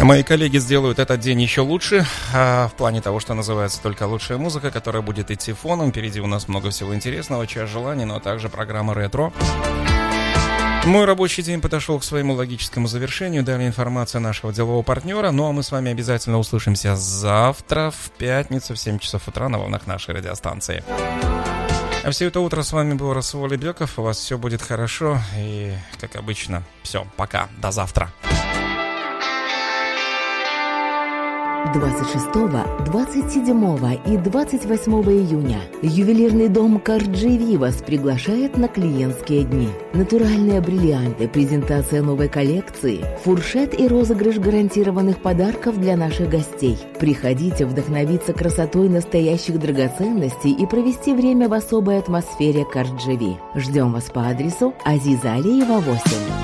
Мои коллеги сделают этот день еще лучше, в плане того, что называется только лучшая музыка, которая будет идти фоном. Впереди у нас много всего интересного, час желаний, но также программа «Ретро». Мой рабочий день подошел к своему логическому завершению. Далее информация нашего делового партнера. Ну а мы с вами обязательно услышимся завтра в пятницу в 7 часов утра на волнах нашей радиостанции. А все это утро с вами был Расул Алибеков. У вас все будет хорошо. И, как обычно, все, пока, до завтра. 26, 27 и 28 июня ювелирный дом Карджи Вивас приглашает на клиентские дни. Натуральные бриллианты, презентация новой коллекции, фуршет и розыгрыш гарантированных подарков для наших гостей. Приходите вдохновиться красотой настоящих драгоценностей и провести время в особой атмосфере Карджи Ви. Ждем вас по адресу Азиза Алиева, 8.